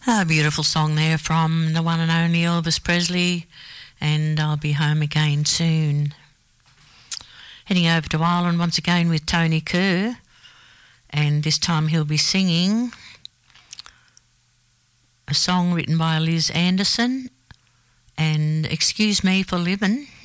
A beautiful song there from the one and only Elvis Presley, and I'll be home again soon. Heading over to Ireland once again with Tony Kerr, and this time he'll be singing a song written by Liz Anderson, and Excuse Me for Livin'.